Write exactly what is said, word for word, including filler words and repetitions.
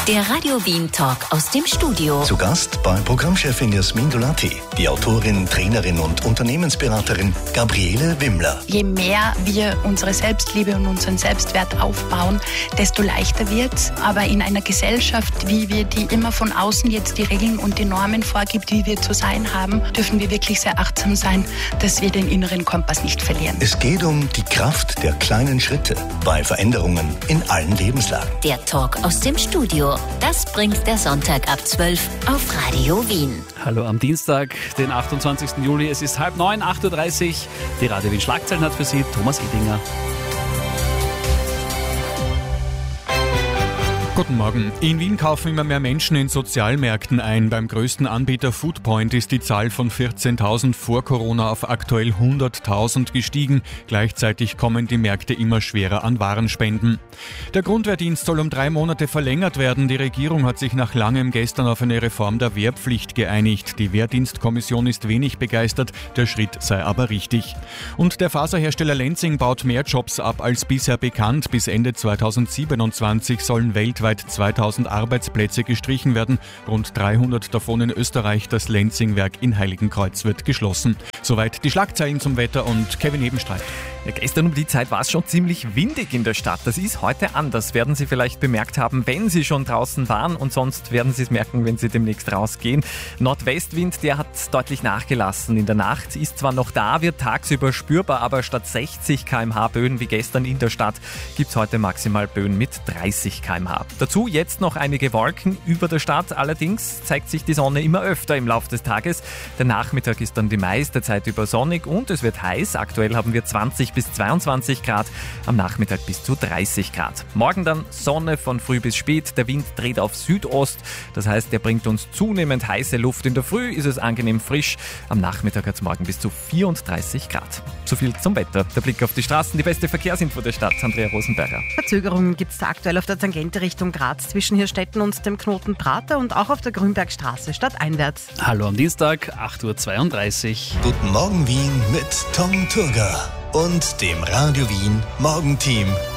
Der Radio Wien Talk aus dem Studio. Zu Gast bei Programmchefin Jasmin Dolati, die Autorin, Trainerin und Unternehmensberaterin Gabriele Wimmler. Je mehr wir unsere Selbstliebe und unseren Selbstwert aufbauen, desto leichter wird's. Aber in einer Gesellschaft, wie wir die immer von außen jetzt die Regeln und die Normen vorgibt, wie wir zu sein haben, dürfen wir wirklich sehr achtsam sein, dass wir den inneren Kompass nicht verlieren. Es geht um die Kraft der kleinen Schritte bei Veränderungen in allen Lebenslagen. Der Talk aus dem Studio. Das bringt der Sonntag ab zwölf auf Radio Wien. Hallo am Dienstag, den achtundzwanzigsten Juli. Es ist halb neun, acht Uhr dreißig. Die Radio Wien Schlagzeilen hat für Sie Thomas Edinger. Guten Morgen. In Wien kaufen immer mehr Menschen in Sozialmärkten ein. Beim größten Anbieter Foodpoint ist die Zahl von vierzehntausend vor Corona auf aktuell hunderttausend gestiegen. Gleichzeitig kommen die Märkte immer schwerer an Warenspenden. Der Grundwehrdienst soll um drei Monate verlängert werden. Die Regierung hat sich nach langem gestern auf eine Reform der Wehrpflicht geeinigt. Die Wehrdienstkommission ist wenig begeistert, der Schritt sei aber richtig. Und der Faserhersteller Lenzing baut mehr Jobs ab als bisher bekannt. Bis Ende zweitausendsiebenundzwanzig sollen weltweit zweitausend Arbeitsplätze gestrichen werden. Rund dreihundert davon in Österreich. Das Lenzing-Werk in Heiligenkreuz wird geschlossen. Soweit die Schlagzeilen zum Wetter und Kevin Hebenstreit. Ja, gestern um die Zeit war es schon ziemlich windig in der Stadt. Das ist heute anders, werden Sie vielleicht bemerkt haben, wenn Sie schon draußen waren, und sonst werden Sie es merken, wenn Sie demnächst rausgehen. Nordwestwind, der hat deutlich nachgelassen. In der Nacht ist zwar noch da, wird tagsüber spürbar, aber statt sechzig Kilometer pro Stunde Böen wie gestern in der Stadt gibt es heute maximal Böen mit dreißig Kilometer pro Stunde. Dazu jetzt noch einige Wolken über der Stadt. Allerdings zeigt sich die Sonne immer öfter im Laufe des Tages. Der Nachmittag ist dann die meiste Zeit über sonnig und es wird heiß. Aktuell haben wir zwanzig bis zweiundzwanzig Grad, am Nachmittag bis zu dreißig Grad. Morgen dann Sonne von früh bis spät. Der Wind dreht auf Südost. Das heißt, der bringt uns zunehmend heiße Luft. In der Früh ist es angenehm frisch. Am Nachmittag hat es morgen bis zu vierunddreißig Grad. So viel zum Wetter. Der Blick auf die Straßen, die beste Verkehrsinfo der Stadt. Andrea Rosenberger. Verzögerungen gibt es aktuell auf der Tangente Richtung Graz zwischen Hirstetten und dem Knoten Prater und auch auf der Grünbergstraße stadteinwärts. Hallo am Dienstag, acht Uhr zweiunddreißig. Guten Morgen Wien mit Tom Turger und dem Radio Wien Morgenteam